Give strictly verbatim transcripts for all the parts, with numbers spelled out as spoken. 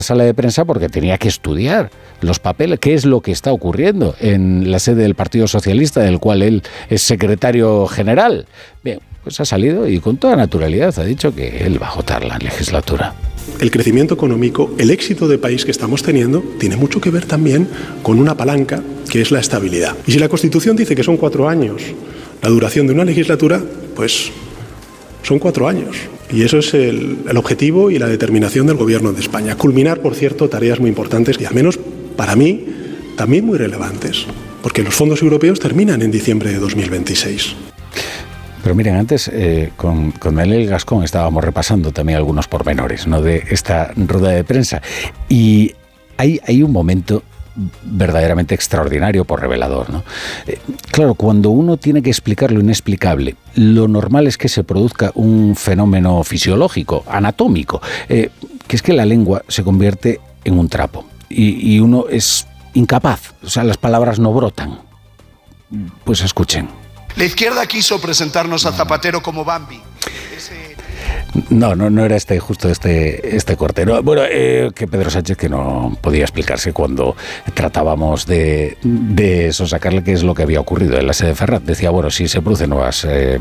sala de prensa porque tenía que estudiar los papeles, qué es lo que está ocurriendo en la sede del Partido Socialista, del cual él es secretario general. Bien, pues ha salido y con toda naturalidad ha dicho que él va a agotar la legislatura. El crecimiento económico, el éxito de país que estamos teniendo, tiene mucho que ver también con una palanca que es la estabilidad. Y si la Constitución dice que son cuatro años la duración de una legislatura, pues son cuatro años. Y eso es el, el objetivo y la determinación del Gobierno de España. Culminar, por cierto, tareas muy importantes y al menos para mí también muy relevantes, porque los fondos europeos terminan en diciembre de dos mil veintiséis. Pero miren, antes eh, con, con Daniel Gascón estábamos repasando también algunos pormenores, ¿no?, de esta rueda de prensa. Y hay, hay un momento verdaderamente extraordinario por revelador, ¿no? Eh, claro, cuando uno tiene que explicar lo inexplicable, lo normal es que se produzca un fenómeno fisiológico, anatómico, eh, que es que la lengua se convierte en un trapo y, y uno es incapaz, o sea, las palabras no brotan. Pues escuchen. La izquierda quiso presentarnos a Zapatero como Bambi. Ese... No, no, no era este justo este este corte. No, bueno, eh, que Pedro Sánchez que no podía explicarse cuando tratábamos de, de sosacarle qué es lo que había ocurrido en la sede de Ferraz. Decía, bueno, si se producen nuevas eh,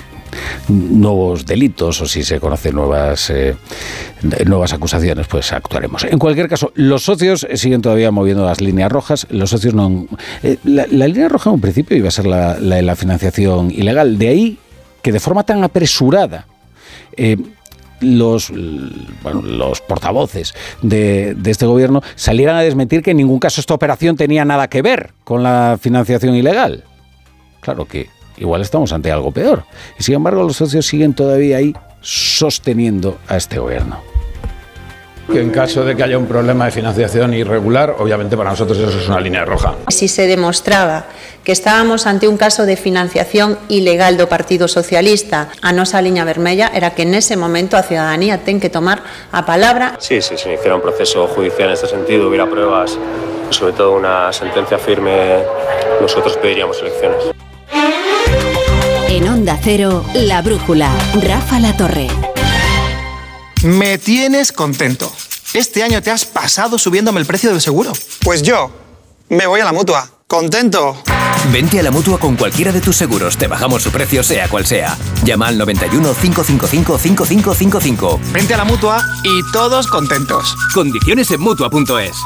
nuevos delitos o si se conocen nuevas eh, nuevas acusaciones, pues actuaremos. En cualquier caso, los socios siguen todavía moviendo las líneas rojas. Los socios no... Eh, la, la línea roja en un principio iba a ser la, la, la financiación ilegal. De ahí que de forma tan apresurada eh, los, bueno, los portavoces de, de este gobierno salieran a desmentir que en ningún caso esta operación tenía nada que ver con la financiación ilegal. Claro que igual estamos ante algo peor. Y sin embargo, los socios siguen todavía ahí sosteniendo a este gobierno. Que en caso de que haya un problema de financiación irregular, obviamente para nosotros eso es una línea roja. Si se demostraba que estábamos ante un caso de financiación ilegal do Partido Socialista, a nosa liña vermella era que nese momento a ciudadanía ten que tomar a palabra. Sí, sí, si hiciera un proceso judicial en este sentido, hubiera pruebas, sobre todo una sentencia firme, nosotros pediríamos elecciones. En Onda Cero, La Brújula, Rafa Latorre. Me tienes contento. Este año te has pasado subiéndome el precio del seguro. Pues yo me voy a la Mutua. ¡Contento! Vente a la Mutua con cualquiera de tus seguros. Te bajamos su precio sea cual sea. Llama al noventa y uno, cinco cinco cinco, cinco cinco cinco cinco. Vente a la Mutua y todos contentos. Condiciones en Mutua punto es.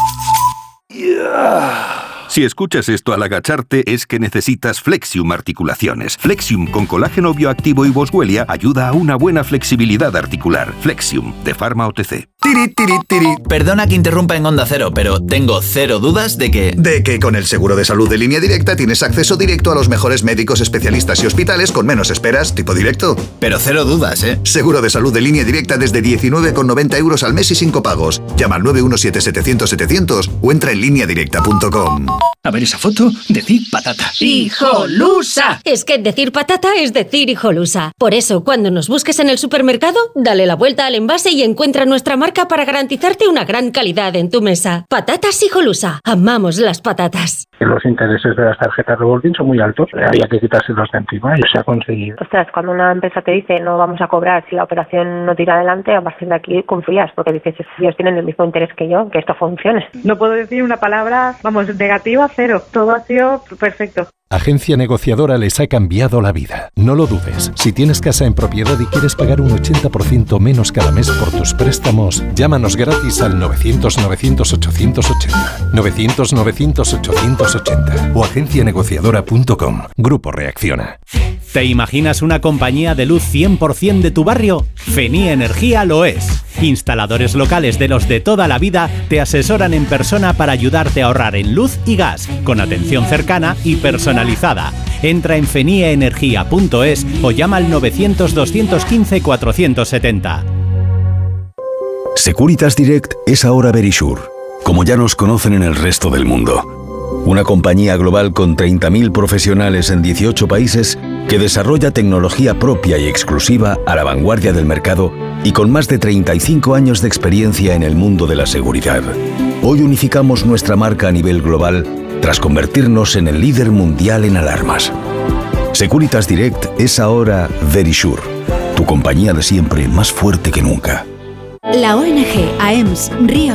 Yeah. Si escuchas esto al agacharte es que necesitas Flexium Articulaciones. Flexium con colágeno bioactivo y boswellia ayuda a una buena flexibilidad articular. Flexium, de Pharma O T C. Tiri, tiri, tiri. Perdona que interrumpa en Onda Cero, pero tengo cero dudas de que... De que con el seguro de salud de Línea Directa tienes acceso directo a los mejores médicos, especialistas y hospitales con menos esperas, tipo directo. Pero cero dudas, ¿eh? Seguro de salud de Línea Directa desde diecinueve con noventa euros al mes y cinco pagos. Llama al nueve uno siete, setecientos, setecientos o entra en línea directa punto com. A ver esa foto, decir patata. ¡Hijolusa! Es que decir patata es decir hijolusa. Por eso, cuando nos busques en el supermercado, dale la vuelta al envase y encuentra nuestra marca para garantizarte una gran calidad en tu mesa. Patatas Hijolusa. Amamos las patatas. Los intereses de las tarjetas revolving son muy altos. Había que quitárselos de encima y se ha conseguido. Ostras, cuando una empresa te dice no vamos a cobrar si la operación no tira adelante, a partir de aquí confías, porque dices, ellos tienen el mismo interés que yo, que esto funcione. No puedo decir una palabra, vamos, negativa, cero. Todo ha sido perfecto. Agencia Negociadora les ha cambiado la vida. No lo dudes. Si tienes casa en propiedad y quieres pagar un ochenta por ciento menos cada mes por tus préstamos, llámanos gratis al novecientos, novecientos, ochocientos ochenta. novecientos, novecientos, ochocientos ochenta o agencia negociadora punto com. Grupo Reacciona. ¿Te imaginas una compañía de luz cien por ciento de tu barrio? Fenie Energía lo es. Instaladores locales de los de toda la vida te asesoran en persona para ayudarte a ahorrar en luz y gas, con atención cercana y personalizada. Entra en fenie energía punto es o llama al novecientos, doscientos quince, cuatrocientos setenta. Securitas Direct es ahora Verisure, como ya nos conocen en el resto del mundo. Una compañía global con treinta mil profesionales en dieciocho países que desarrolla tecnología propia y exclusiva a la vanguardia del mercado y con más de treinta y cinco años de experiencia en el mundo de la seguridad. Hoy unificamos nuestra marca a nivel global tras convertirnos en el líder mundial en alarmas. Securitas Direct es ahora Verisure, tu compañía de siempre más fuerte que nunca. La O N G A E M S Río